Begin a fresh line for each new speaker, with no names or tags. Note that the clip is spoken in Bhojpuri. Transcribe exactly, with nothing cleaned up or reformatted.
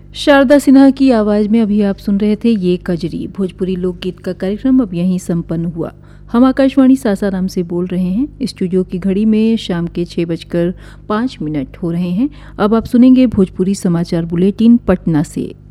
शारदा सिन्हा की आवाज में अभी आप सुन रहे थे ये कजरी। भोजपुरी लोकगीत का कार्यक्रम अब यहीं संपन्न हुआ। हम आकाशवाणी सासाराम से बोल रहे हैं। स्टूडियो की घड़ी में शाम के छह बजकर पाँच मिनट हो रहे हैं। अब आप सुनेंगे भोजपुरी समाचार बुलेटिन पटना से।